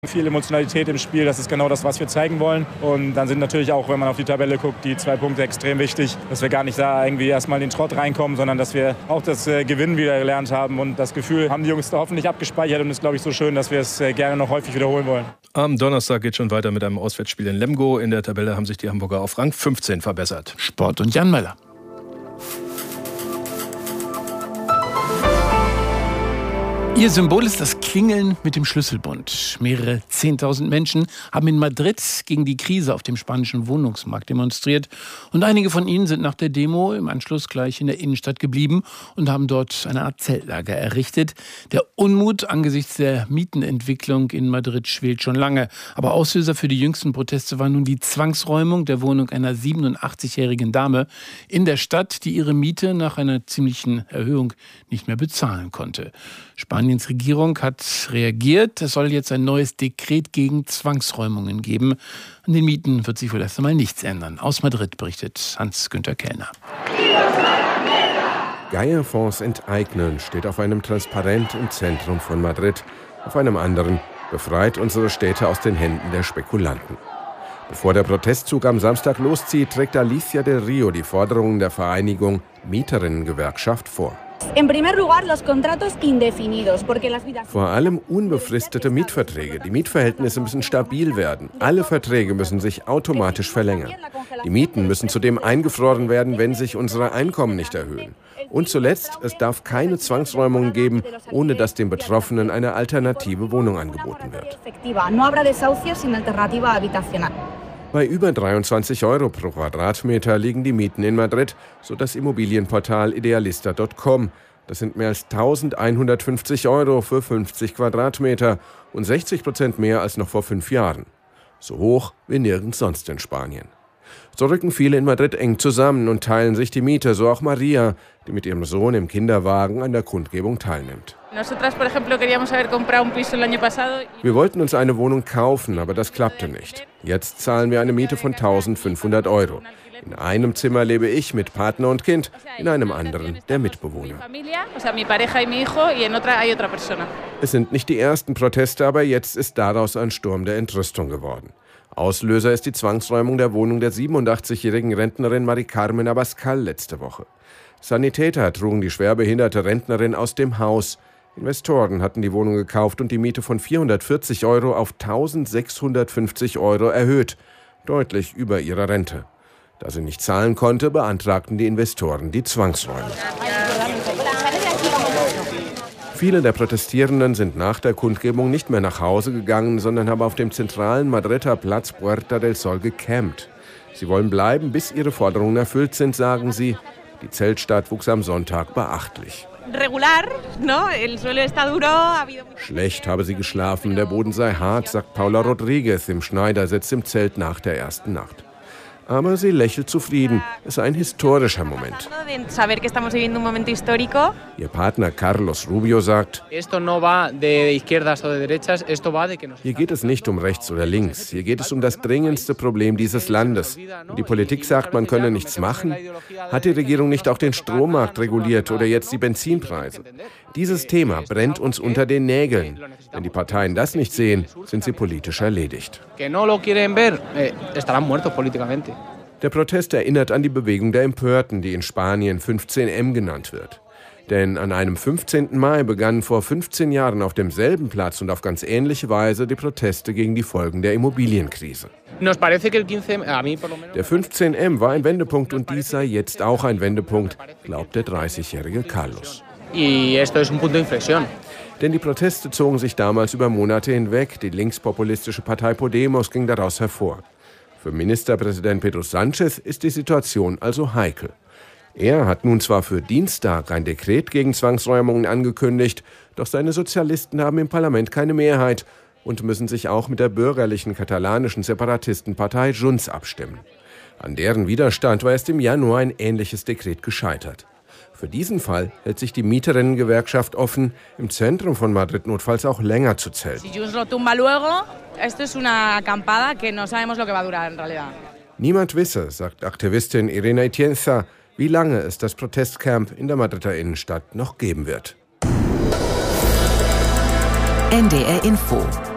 Viel Emotionalität im Spiel, das ist genau das, was wir zeigen wollen. Und dann sind natürlich auch, wenn man auf die Tabelle guckt, die 2 Punkte extrem wichtig, dass wir gar nicht da irgendwie erstmal in den Trott reinkommen, sondern dass wir auch das Gewinnen wieder gelernt haben. Und das Gefühl haben die Jungs da hoffentlich abgespeichert und ist, glaube ich, so schön, dass wir es gerne noch häufig wiederholen wollen. Am Donnerstag geht schon weiter mit einem Auswärtsspiel in Lemgo. In der Tabelle haben sich die Hamburger auf Rang 15 verbessert. Sport und Jan Möller. Ihr Symbol ist das Klingeln mit dem Schlüsselbund. Mehrere 10.000 Menschen haben in Madrid gegen die Krise auf dem spanischen Wohnungsmarkt demonstriert. Und einige von ihnen sind nach der Demo im Anschluss gleich in der Innenstadt geblieben und haben dort eine Art Zeltlager errichtet. Der Unmut angesichts der Mietenentwicklung in Madrid schwelt schon lange. Aber Auslöser für die jüngsten Proteste war nun die Zwangsräumung der Wohnung einer 87-jährigen Dame in der Stadt, die ihre Miete nach einer ziemlichen Erhöhung nicht mehr bezahlen konnte. Spaniens Regierung hat reagiert. Es soll jetzt ein neues Dekret gegen Zwangsräumungen geben. An den Mieten wird sich wohl erst einmal nichts ändern. Aus Madrid berichtet Hans-Günther Kellner. Geierfonds enteignen steht auf einem Transparent im Zentrum von Madrid. Auf einem anderen: befreit unsere Städte aus den Händen der Spekulanten. Bevor der Protestzug am Samstag loszieht, trägt Alicia del Rio die Forderungen der Vereinigung Mieterinnengewerkschaft vor. Vor allem unbefristete Mietverträge. Die Mietverhältnisse müssen stabil werden. Alle Verträge müssen sich automatisch verlängern. Die Mieten müssen zudem eingefroren werden, wenn sich unsere Einkommen nicht erhöhen. Und zuletzt, es darf keine Zwangsräumungen geben, ohne dass den Betroffenen eine alternative Wohnung angeboten wird. Bei über 23 € pro Quadratmeter liegen die Mieten in Madrid, so das Immobilienportal Idealista.com. Das sind mehr als 1.150 € für 50 Quadratmeter und 60% mehr als noch vor 5 Jahren. So hoch wie nirgends sonst in Spanien. So rücken viele in Madrid eng zusammen und teilen sich die Miete, so auch Maria, die mit ihrem Sohn im Kinderwagen an der Kundgebung teilnimmt. Wir wollten uns eine Wohnung kaufen, aber das klappte nicht. Jetzt zahlen wir eine Miete von 1.500 €. In einem Zimmer lebe ich mit Partner und Kind, in einem anderen der Mitbewohner. Es sind nicht die ersten Proteste, aber jetzt ist daraus ein Sturm der Entrüstung geworden. Auslöser ist die Zwangsräumung der Wohnung der 87-jährigen Rentnerin Mari Carmen Abascal letzte Woche. Sanitäter trugen die schwerbehinderte Rentnerin aus dem Haus. Investoren hatten die Wohnung gekauft und die Miete von 440 € auf 1.650 € erhöht, deutlich über ihrer Rente. Da sie nicht zahlen konnte, beantragten die Investoren die Zwangsräumung. Viele der Protestierenden sind nach der Kundgebung nicht mehr nach Hause gegangen, sondern haben auf dem zentralen Madrider Platz Puerta del Sol gecampt. Sie wollen bleiben, bis ihre Forderungen erfüllt sind, sagen sie. Die Zeltstadt wuchs am Sonntag beachtlich. Schlecht habe sie geschlafen, der Boden sei hart, sagt Paula Rodriguez im Schneidersitz im Zelt nach der ersten Nacht. Aber sie lächelt zufrieden. Es sei ein historischer Moment. Ihr Partner Carlos Rubio sagt: Hier geht es nicht um rechts oder links. Hier geht es um das dringendste Problem dieses Landes. Und die Politik sagt, man könne nichts machen. Hat die Regierung nicht auch den Strommarkt reguliert oder jetzt die Benzinpreise? Dieses Thema brennt uns unter den Nägeln. Wenn die Parteien das nicht sehen, sind sie politisch erledigt. Der Protest erinnert an die Bewegung der Empörten, die in Spanien 15M genannt wird. Denn an einem 15. Mai begannen vor 15 Jahren auf demselben Platz und auf ganz ähnliche Weise die Proteste gegen die Folgen der Immobilienkrise. Der 15M war ein Wendepunkt und dies sei jetzt auch ein Wendepunkt, glaubt der 30-jährige Carlos. Denn die Proteste zogen sich damals über Monate hinweg. Die linkspopulistische Partei Podemos ging daraus hervor. Für Ministerpräsident Pedro Sánchez ist die Situation also heikel. Er hat nun zwar für Dienstag ein Dekret gegen Zwangsräumungen angekündigt, doch seine Sozialisten haben im Parlament keine Mehrheit und müssen sich auch mit der bürgerlichen katalanischen Separatistenpartei Junts abstimmen. An deren Widerstand war erst im Januar ein ähnliches Dekret gescheitert. Für diesen Fall hält sich die Mieterinnengewerkschaft offen, im Zentrum von Madrid notfalls auch länger zu zelten. Niemand wisse, sagt Aktivistin Irene Atienza, wie lange es das Protestcamp in der Madrider Innenstadt noch geben wird. NDR Info